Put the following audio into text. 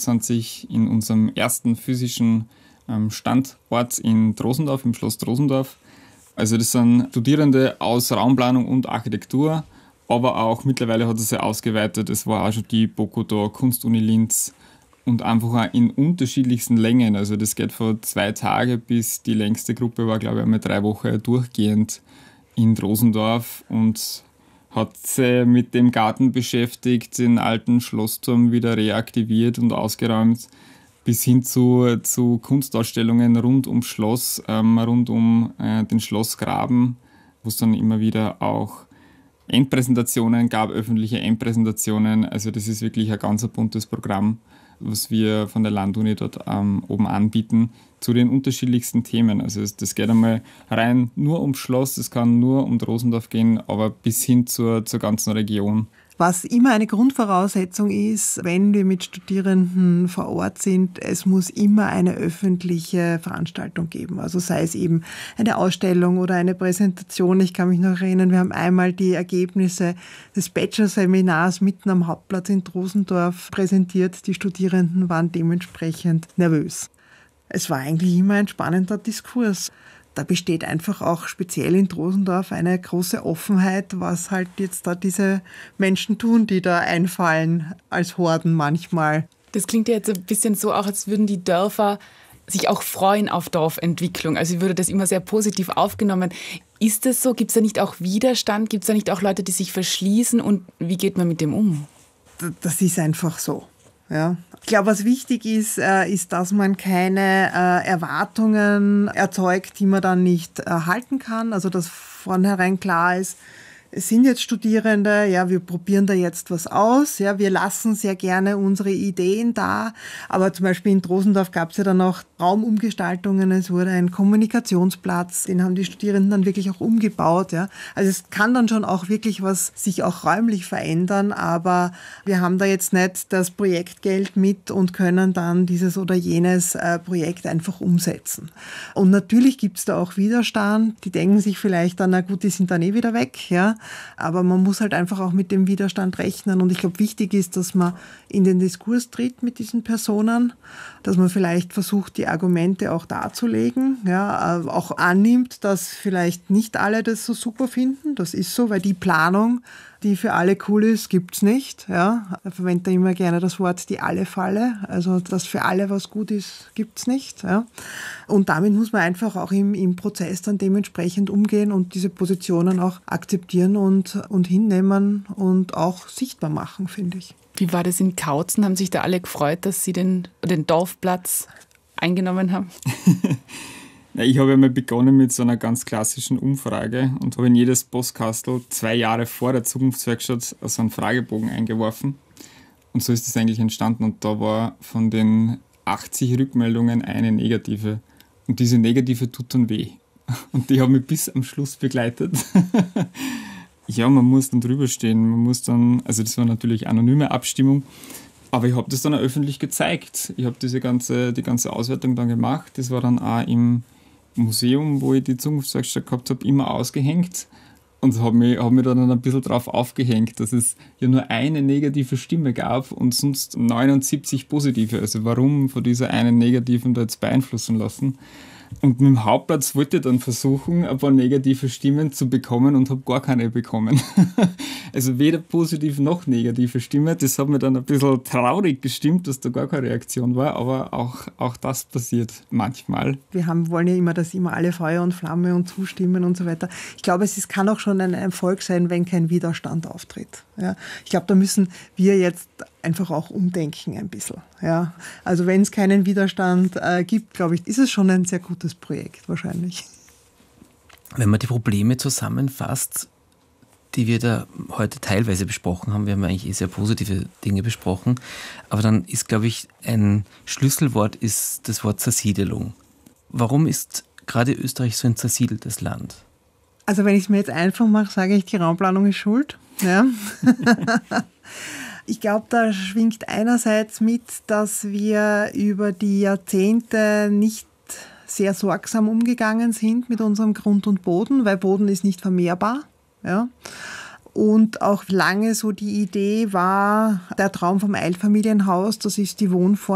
2022 in unserem ersten physischen Standort in Drosendorf, im Schloss Drosendorf. Also das sind Studierende aus Raumplanung und Architektur, aber auch mittlerweile hat es ja ausgeweitet. Es war auch schon die BOKU da, Kunstuni Linz und einfach auch in unterschiedlichsten Längen. Also das geht von 2 Tage bis die längste Gruppe war, glaube ich, einmal 3 Wochen durchgehend in Drosendorf und hat sich mit dem Garten beschäftigt, den alten Schlossturm wieder reaktiviert und ausgeräumt, bis hin zu Kunstausstellungen rund ums Schloss, rund um den Schlossgraben, wo es dann immer wieder auch Endpräsentationen gab, öffentliche Endpräsentationen. Also das ist wirklich ein ganz buntes Programm, was wir von der Landuni dort oben anbieten, zu den unterschiedlichsten Themen. Also das geht einmal rein nur ums Schloss, es kann nur um Drosendorf gehen, aber bis hin zur ganzen Region. Was immer eine Grundvoraussetzung ist, wenn wir mit Studierenden vor Ort sind, es muss immer eine öffentliche Veranstaltung geben. Also sei es eben eine Ausstellung oder eine Präsentation. Ich kann mich noch erinnern, wir haben einmal die Ergebnisse des Bachelor-Seminars mitten am Hauptplatz in Drosendorf präsentiert. Die Studierenden waren dementsprechend nervös. Es war eigentlich immer ein spannender Diskurs. Da besteht einfach auch speziell in Drosendorf eine große Offenheit, was halt jetzt da diese Menschen tun, die da einfallen als Horden manchmal. Das klingt ja jetzt ein bisschen so, auch als würden die Dörfer sich auch freuen auf Dorfentwicklung. Also würde das immer sehr positiv aufgenommen. Ist das so? Gibt es da nicht auch Widerstand? Gibt es da nicht auch Leute, die sich verschließen? Und wie geht man mit dem um? Das ist einfach so. Ja. Ich glaube, was wichtig ist, dass man keine Erwartungen erzeugt, die man dann nicht halten kann. Also dass vornherein klar ist, es sind jetzt Studierende, ja, wir probieren da jetzt was aus, ja, wir lassen sehr gerne unsere Ideen da, aber zum Beispiel in Drosendorf gab es ja dann auch Raumumgestaltungen, es wurde ein Kommunikationsplatz, den haben die Studierenden dann wirklich auch umgebaut, ja. Also es kann dann schon auch wirklich was sich auch räumlich verändern, aber wir haben da jetzt nicht das Projektgeld mit und können dann dieses oder jenes Projekt einfach umsetzen. Und natürlich gibt es da auch Widerstand, die denken sich vielleicht dann, na gut, die sind dann eh wieder weg, ja. Aber man muss halt einfach auch mit dem Widerstand rechnen. Und ich glaube, wichtig ist, dass man in den Diskurs tritt mit diesen Personen, dass man vielleicht versucht, die Argumente auch darzulegen, ja, auch annimmt, dass vielleicht nicht alle das so super finden. Das ist so, weil die Planung, die für alle cool ist, gibt's nicht. Ja. Ich verwende immer gerne das Wort die Alle-Falle. Also, dass für alle was gut ist, gibt's nicht. Ja. Und damit muss man einfach auch im Prozess dann dementsprechend umgehen und diese Positionen auch akzeptieren und hinnehmen und auch sichtbar machen, finde ich. Wie war das in Kautzen? Haben sich da alle gefreut, dass Sie den Dorfplatz eingenommen haben? Ich habe einmal begonnen mit so einer ganz klassischen Umfrage und habe in jedes Postkastel 2 Jahre vor der Zukunftswerkstatt so einen Fragebogen eingeworfen. Und so ist es eigentlich entstanden. Und da war von den 80 Rückmeldungen eine negative. Und diese negative tut dann weh. Und die haben mich bis am Schluss begleitet. Ja, man muss dann drüber stehen. Man muss dann, also das war natürlich anonyme Abstimmung, aber ich habe das dann auch öffentlich gezeigt. Ich habe die ganze Auswertung dann gemacht. Das war dann auch im Museum, wo ich die Zukunftswerkstatt gehabt habe, immer ausgehängt und habe mich dann ein bisschen drauf aufgehängt, dass es ja nur eine negative Stimme gab und sonst 79 positive. Also warum von dieser einen negativen da jetzt beeinflussen lassen? Und mit dem Hauptplatz wollte ich dann versuchen, ein paar negative Stimmen zu bekommen und habe gar keine bekommen. Also weder positiv noch negative Stimme. Das hat mir dann ein bisschen traurig gestimmt, dass da gar keine Reaktion war, aber auch das passiert manchmal. Wir wollen ja immer, dass immer alle Feuer und Flamme und zustimmen und so weiter. Ich glaube, kann auch schon ein Erfolg sein, wenn kein Widerstand auftritt. Ja. Ich glaube, da müssen wir jetzt einfach auch umdenken ein bisschen. Ja. Also wenn es keinen Widerstand gibt, glaube ich, ist es schon ein sehr gutes Projekt wahrscheinlich. Wenn man die Probleme zusammenfasst, die wir da heute teilweise besprochen haben, wir haben eigentlich sehr positive Dinge besprochen, aber dann ist, glaube ich, ein Schlüsselwort ist das Wort Zersiedelung. Warum ist gerade Österreich so ein zersiedeltes Land? Also wenn ich es mir jetzt einfach mache, sage ich, die Raumplanung ist schuld. Ja. Ich glaube, da schwingt einerseits mit, dass wir über die Jahrzehnte nicht sehr sorgsam umgegangen sind mit unserem Grund und Boden, weil Boden ist nicht vermehrbar. Ja. Und auch lange so die Idee war, der Traum vom Einfamilienhaus, das ist die Wohnform